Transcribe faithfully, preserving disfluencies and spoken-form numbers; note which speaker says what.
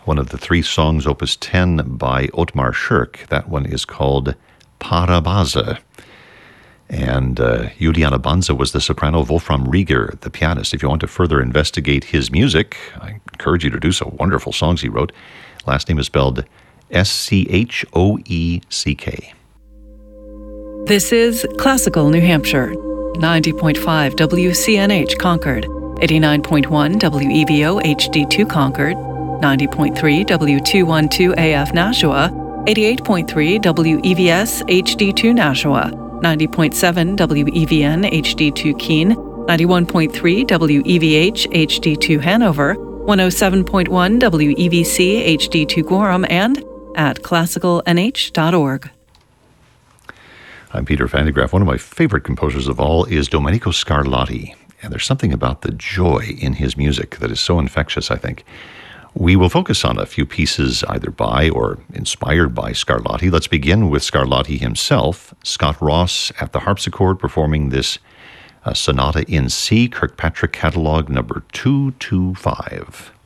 Speaker 1: one of the three songs, Opus ten by Ottmar Schirk. That one is called Parabaza. And uh, Juliana Banza was the soprano, Wolfram Rieger, the pianist. If you want to further investigate his music, I encourage you to do so. Wonderful songs he wrote. Last name is spelled S C H O E C K.
Speaker 2: This is Classical New Hampshire, ninety point five W C N H Concord, eighty-nine point one W E V O H D two Concord, ninety point three W two twelve A F Nashua, eighty-eight point three W E V S H D two Nashua, ninety point seven W E V N H D two Keene, ninety-one point three W E V H H D two Hanover, one oh seven point one W E V C H D two Gorham, and at classical n h dot org.
Speaker 1: I'm Peter Van de Graaff. One of my favorite composers of all is Domenico Scarlatti, and there's something about the joy in his music that is so infectious, I think. We will focus on a few pieces either by or inspired by Scarlatti. Let's begin with Scarlatti himself, Scott Ross at the harpsichord performing this uh, sonata in C, Kirkpatrick Catalog number two two five.